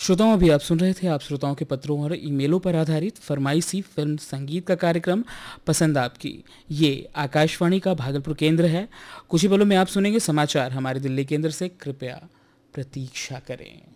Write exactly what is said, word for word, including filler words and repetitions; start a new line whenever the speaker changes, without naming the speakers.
श्रोताओं, अभी आप सुन रहे थे आप श्रोताओं के पत्रों और ईमेलों पर आधारित फरमाइशी फिल्म संगीत का कार्यक्रम पसंद आपकी। ये आकाशवाणी का भागलपुर केंद्र है। कुछ ही पलों में आप सुनेंगे समाचार हमारे दिल्ली केंद्र से। कृपया प्रतीक्षा करें।